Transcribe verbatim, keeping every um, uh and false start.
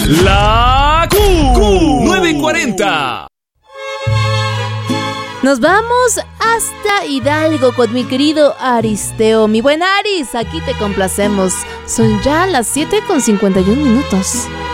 La Q nueve cuarenta. Nos vamos hasta Hidalgo con mi querido Aristeo. Mi buen Aris, aquí te complacemos. Son ya las siete con cincuenta y un minutos.